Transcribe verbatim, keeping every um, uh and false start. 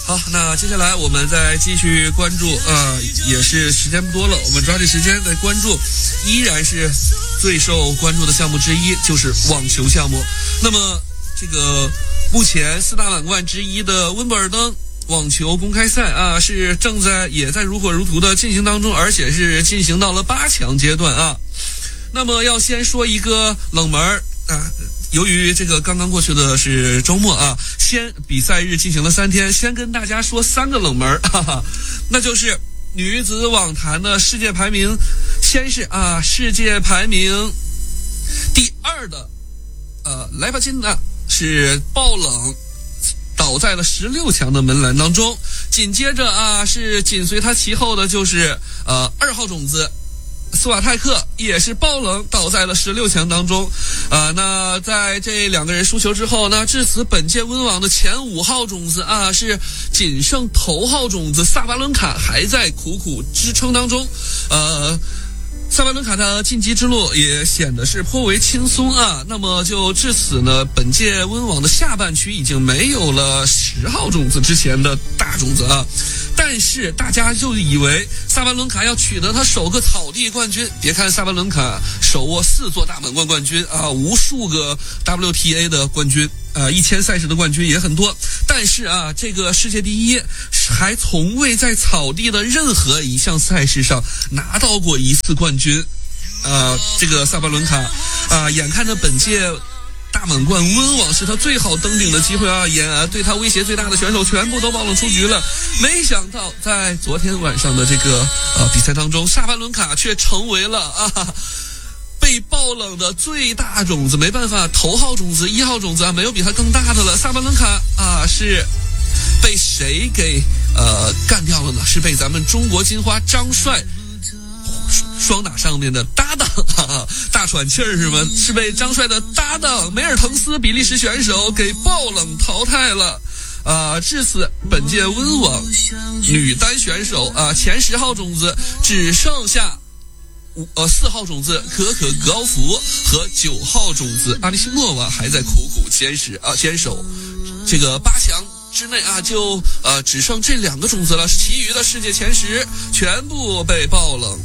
好，那接下来我们再继续关注，呃，也是时间不多了，我们抓紧时间再关注，依然是最受关注的项目之一，就是网球项目。那么，这个目前四大满贯之一的温布尔登网球公开赛啊，是正在也在如火如荼的进行当中，而且是进行到了八强阶段啊。那么要先说一个冷门啊。由于这个刚刚过去的是周末啊，先比赛日进行了三天，先跟大家说三个冷门，哈哈，那就是女子网坛的世界排名，先是啊世界排名第二的呃莱巴金娜是爆冷倒在了十六强的门栏当中，紧接着啊是紧随他其后的就是呃二号种子斯瓦泰克也是爆冷倒在了十六强当中，啊、呃，那在这两个人输球之后呢，至此本届温网的前五号种子啊是仅剩头号种子萨巴伦卡还在苦苦支撑当中，呃。萨巴伦卡的晋级之路也显得是颇为轻松啊，那么就至此呢，本届温网的下半区已经没有了十号种子之前的大种子啊，但是大家就以为萨巴伦卡要取得他首个草地冠军，别看萨巴伦卡手握四座大满贯冠军啊，无数个 W T A 的冠军。呃，一千赛事的冠军也很多，但是啊，这个世界第一还从未在草地的任何一项赛事上拿到过一次冠军。呃，这个萨巴伦卡啊，眼看着本届大满贯温网是他最好登顶的机会啊，也对他威胁最大的选手全部都爆冷出局了。没想到在昨天晚上的这个呃比赛当中，萨巴伦卡却成为了啊。被爆冷的最大种子，没办法，头号种子一号种子啊，没有比他更大的了。萨巴伦卡啊，是被谁给呃干掉了呢？是被咱们中国金花张帅双打上面的搭档，哈哈，大喘气儿是吗？是被张帅的搭档梅尔滕斯比利时选手给爆冷淘汰了。啊，至此本届温网女单选手啊前十号种子只剩下。呃，四号种子可可格奥弗和九号种子阿利西诺娃还在苦苦坚持啊坚守这个八强之内啊，就呃只剩这两个种子了，其余的世界前十全部被爆冷